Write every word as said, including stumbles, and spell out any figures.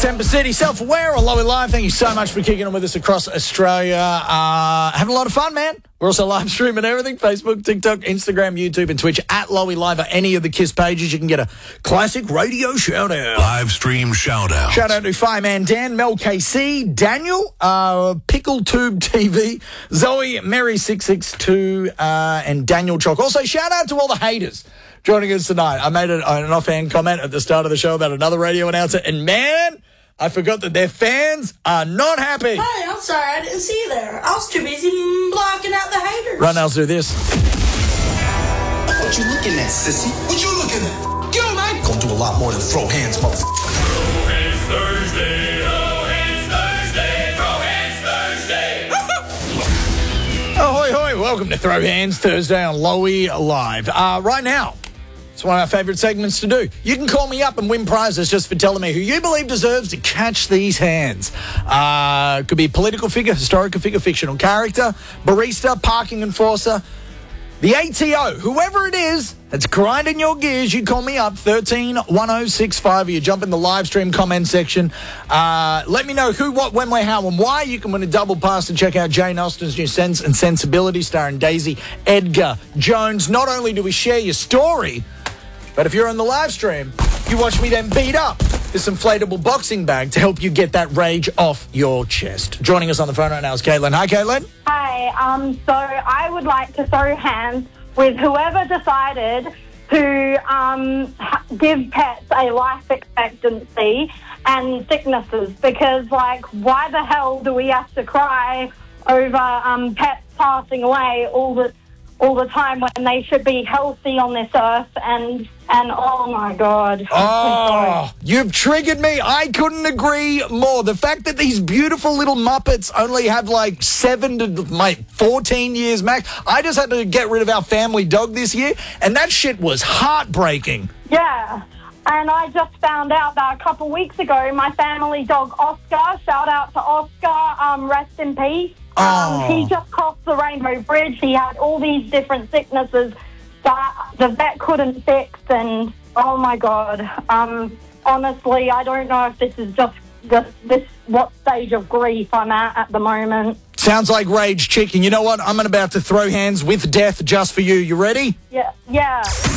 Temper City, Self-Aware on Lowy Live. Thank you so much for kicking on with us across Australia. Uh, having a lot of fun, man. We're also live streaming everything. Facebook, TikTok, Instagram, YouTube, and Twitch at Lowy Live or any of the KISS pages. You can get a classic radio shout-out. Live stream shout-out. Shout-out to Fireman Dan, Mel K C, Daniel, uh, Pickle Tube T V, Zoe, Mary six six two, uh, and Daniel Chalk. Also, shout-out to all the haters joining us tonight. I made an, an offhand comment at the start of the show about another radio announcer, and man, I forgot that their fans are not happy. Hey, I'm sorry, I didn't see you there. I was too busy blocking out the haters. Right now, let's do this. What you looking at, sissy? What you looking at? Yo, man! Gonna do a lot more than throw hands, motherfucker. Throw hands Thursday, throw hands Thursday, throw hands Thursday. Ahoy, hoy, welcome to Throw Hands Thursday on Lowy Live. Uh, right now, it's one of our favourite segments to do. You can call me up and win prizes just for telling me who you believe deserves to catch these hands. Uh, could be a political figure, historical figure, fictional character, barista, parking enforcer, the A T O, whoever it is that's grinding your gears. You call me up, one three one oh six five, or you jump in the live stream comment section. Uh, let me know who, what, when, where, how, and why. You can win a double pass to check out Jane Austen's new Sense and Sensibility, starring Daisy Edgar Jones. Not only do we share your story, but if you're on the live stream, you watch me then beat up this inflatable boxing bag to help you get that rage off your chest. Joining us on the phone right now is Caitlin. Hi, Caitlin. Hi. Um, so I would like to throw hands with whoever decided to um, ha- give pets a life expectancy and sicknesses, because, like, why the hell do we have to cry over um, pets passing away all the all the time when they should be healthy on this earth? And and oh my God. Oh, you've triggered me. I couldn't agree more. The fact that these beautiful little Muppets only have like seven to my fourteen years max. I just had to get rid of our family dog this year, and that shit was heartbreaking. Yeah. And I just found out that a couple weeks ago, my family dog Oscar, shout out to Oscar, um, rest in peace. Um, Oh. he just crossed the Rainbow Bridge. He had all these different sicknesses that the vet couldn't fix. And, oh, my God. Um, honestly, I don't know if this is just this, this what stage of grief I'm at at the moment. Sounds like rage chicken. You know what? I'm about to throw hands with death just for you. You ready? Yeah, yeah.